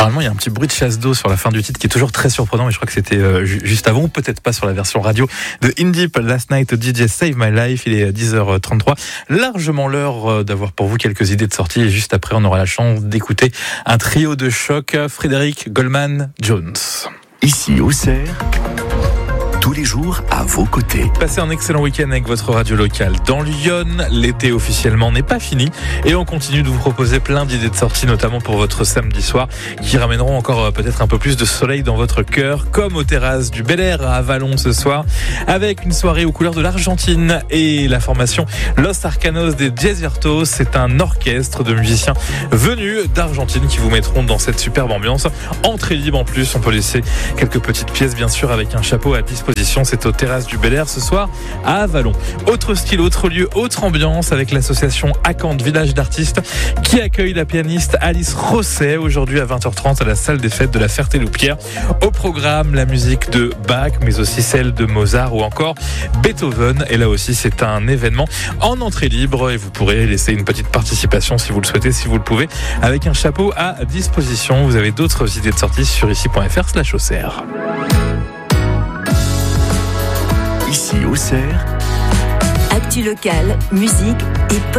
Normalement, il y a un petit bruit de chasse d'eau sur la fin du titre qui est toujours très surprenant, mais je crois que c'était juste avant, ou peut-être pas sur la version radio de In Deep, Last Night DJ Save My Life. Il est 10h33, largement l'heure d'avoir pour vous quelques idées de sortie. Et juste après, on aura la chance d'écouter un trio de choc, Frédéric Goldman Jones. Ici Auxerre, tous les jours à vos côtés. Passez un excellent week-end avec votre radio locale dans Lyon. L'été officiellement n'est pas fini et on continue de vous proposer plein d'idées de sortie, notamment pour votre samedi soir, qui ramèneront encore peut-être un peu plus de soleil dans votre cœur, comme aux terrasses du Bel Air à Avallon ce soir, avec une soirée aux couleurs de l'Argentine et la formation Los Arcanos des Desiertos. C'est un orchestre de musiciens venus d'Argentine qui vous mettront dans cette superbe ambiance. Entrée libre en plus, on peut laisser quelques petites pièces bien sûr avec un chapeau à disposition. C'est aux terrasses du Bel Air ce soir à Avallon. Autre style, autre lieu, autre ambiance avec l'association Acante Village d'Artistes qui accueille la pianiste Alice Rosset aujourd'hui à 20h30 à la salle des fêtes de la Ferté-Loupière. Au programme, la musique de Bach, mais aussi celle de Mozart ou encore Beethoven. Et là aussi, c'est un événement en entrée libre et vous pourrez laisser une petite participation si vous le souhaitez, si vous le pouvez, avec un chapeau à disposition. Vous avez d'autres idées de sortie sur ici.fr/Auxerre. Ici Auxerre, actu locale, musique et